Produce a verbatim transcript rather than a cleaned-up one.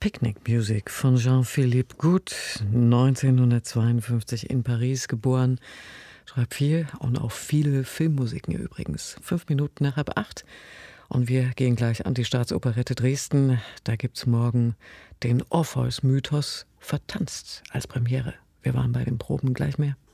Picnic Music von Jean-Philippe Goutte, neunzehnhundertzweiundfünfzig in Paris geboren. Schreibt viel und auch viele Filmmusiken übrigens. Fünf Minuten nach halb acht. Und wir gehen gleich an die Staatsoperette Dresden. Da gibt's morgen den Orpheus-Mythos vertanzt als Premiere. Wir waren bei den Proben, gleich mehr.